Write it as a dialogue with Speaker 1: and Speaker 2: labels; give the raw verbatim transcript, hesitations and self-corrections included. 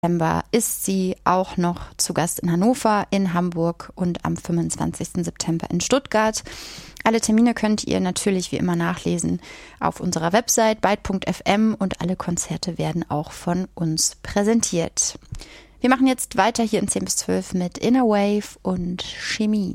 Speaker 1: September ist sie auch noch zu Gast in Hannover, in Hamburg und am fünfundzwanzigsten September in Stuttgart. Alle Termine könnt ihr natürlich wie immer nachlesen auf unserer Website byte punkt f m und alle Konzerte werden auch von uns präsentiert. Wir machen jetzt weiter hier in zehn bis zwölf mit Inner Wave und Chemie.